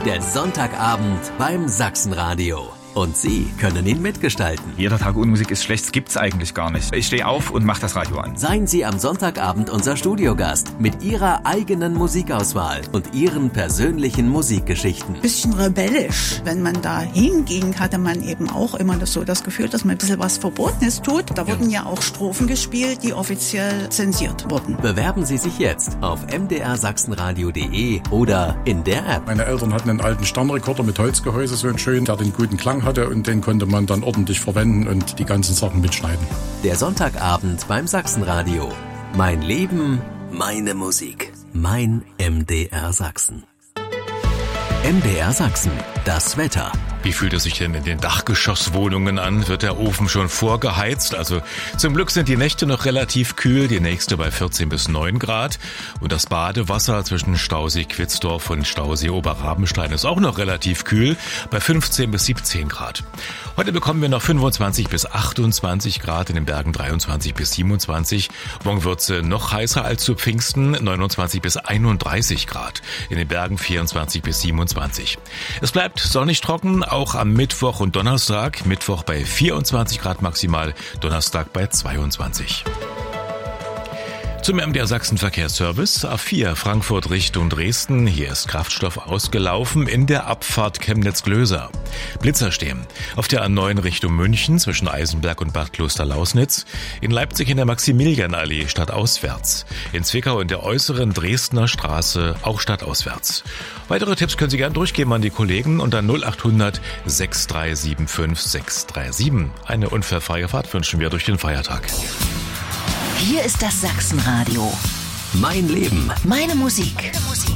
Der Sonntagabend beim Sachsenradio. Und Sie können ihn mitgestalten. Jeder Tag ohne Musik ist schlecht, das gibt's eigentlich gar nicht. Ich stehe auf und mache das Radio an. Seien Sie am Sonntagabend unser Studiogast mit Ihrer eigenen Musikauswahl und Ihren persönlichen Musikgeschichten. Bisschen rebellisch. Wenn man da hinging, hatte man eben auch immer das Gefühl, dass man ein bisschen was Verbotenes tut. Da wurden ja auch Strophen gespielt, die offiziell zensiert wurden. Bewerben Sie sich jetzt auf mdrsachsenradio.de oder in der App. Meine Eltern hatten einen alten Sternrekorder mit Holzgehäuse, so einen schönen, der den guten Klang hatte, und den konnte man dann ordentlich verwenden und die ganzen Sachen mitschneiden. Der Sonntagabend beim Sachsenradio. Mein Leben, meine Musik. Mein MDR Sachsen. MDR Sachsen, das Wetter. Wie fühlt es sich denn in den Dachgeschosswohnungen an? Wird der Ofen schon vorgeheizt? Also zum Glück sind die Nächte noch relativ kühl, die nächste bei 14 bis 9 Grad. Und das Badewasser zwischen Stausee Quitzdorf und Stausee Oberrabenstein ist auch noch relativ kühl, bei 15 bis 17 Grad. Heute bekommen wir noch 25 bis 28 Grad, in den Bergen 23 bis 27. Morgen wird es noch heißer als zu Pfingsten, 29 bis 31 Grad. In den Bergen 24 bis 27. Es bleibt sonnig trocken, auch am Mittwoch und Donnerstag. Mittwoch bei 24 Grad maximal, Donnerstag bei 22. Zum MDR Sachsen Verkehrsservice. A4 Frankfurt Richtung Dresden. Hier ist Kraftstoff ausgelaufen in der Abfahrt Chemnitz-Glöser. Blitzer stehen. Auf der A9 Richtung München zwischen Eisenberg und Bad Klosterlausnitz. In Leipzig in der Maximilianallee stadtauswärts. In Zwickau in der äußeren Dresdner Straße auch stadtauswärts. Weitere Tipps können Sie gerne durchgeben an die Kollegen unter 0800 6375 637. Eine unfallfreie Fahrt wünschen wir durch den Feiertag. Hier ist das Sachsenradio. Mein Leben. Meine Musik.